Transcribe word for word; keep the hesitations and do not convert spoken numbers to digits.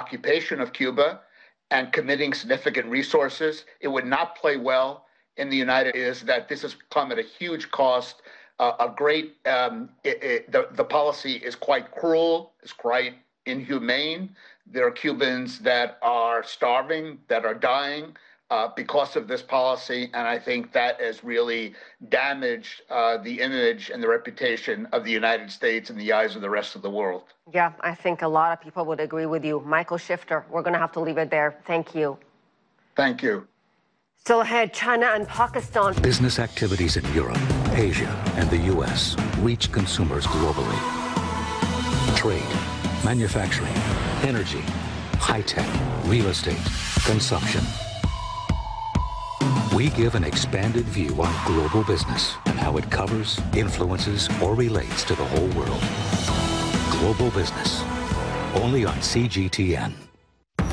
occupation of Cuba and committing significant resources. It would not play well in the United States. Is that this has come at a huge cost, uh, a great, um, it, it, the, the policy is quite cruel, it's quite inhumane. There are Cubans that are starving, that are dying uh, because of this policy, and I think that has really damaged uh, the image and the reputation of the United States in the eyes of the rest of the world. Yeah, I think a lot of people would agree with you. Michael Shifter, we're going to have to leave it there. Thank you. Thank you. Still ahead, China and Pakistan. Business activities in Europe, Asia, and the U S reach consumers globally. Trade, manufacturing, energy, high-tech, real estate, consumption. We give an expanded view on global business and how it covers, influences, or relates to the whole world. Global Business, only on C G T N.